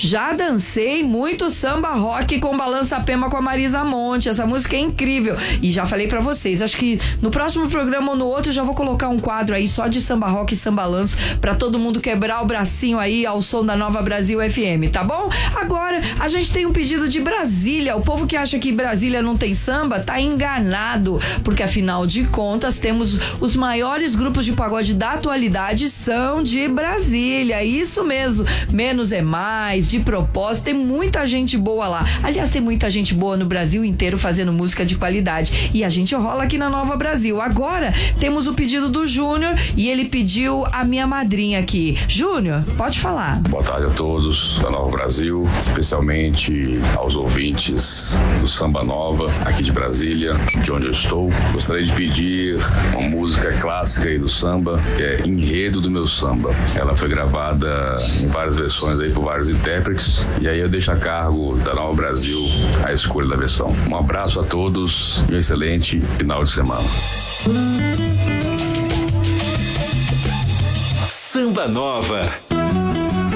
Já dancei muito samba rock com Balança Pema com a Marisa Monte. Essa música é incrível. E já falei pra vocês, acho que no próximo programa ou no outro eu já vou colocar um quadro aí só de samba rock e samba lanço pra todo mundo quebrar o bracinho aí ao som da Nova Brasil FM, tá bom? Agora, a gente tem um pedido de Brasília. O povo que acha que Brasília não tem samba tá enganado, porque afinal de contas temos os maiores grupos de pagode da atualidade são de Brasília. Isso mesmo, menos é mais, de propósito, tem muita gente boa lá. Aliás, tem muita gente boa no Brasil inteiro fazendo música de qualidade e a gente rola aqui na Nova Brasil. Agora temos o pedido do Júnior e ele pediu a minha madrinha aqui. Júnior, pode falar. Boa tarde a todos da Nova Brasil, especialmente aos ouvintes do Samba Nova, aqui de Brasília, de onde eu estou. Gostaria de pedir uma música clássica aí do samba, que é Enredo do Meu Samba. Ela foi gravada em várias versões aí por vários intérpretes, e aí eu deixo a cargo da Nova Brasil a escolha da versão. Um abraço a todos e um excelente final de semana. Samba Nova.